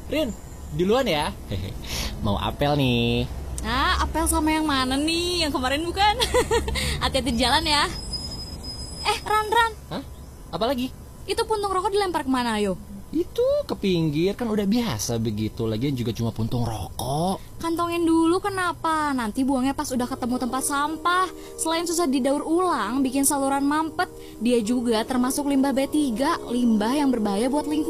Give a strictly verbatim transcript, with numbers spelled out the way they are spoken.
Rin, duluan ya. Mau apel nih. Ah, apel sama yang mana nih? Yang kemarin bukan? Hati-hati di jalan ya. Eh, Ran, Ran. Hah? Apalagi? Itu puntung rokok dilempar kemana, ayo? Itu ke pinggir, kan udah biasa begitu. Lagian juga cuma puntung rokok. Kantongin dulu kenapa? Nanti buangnya pas udah ketemu tempat sampah. Selain susah didaur ulang, bikin saluran mampet, dia juga termasuk limbah B tiga, limbah yang berbahaya buat lingkungan.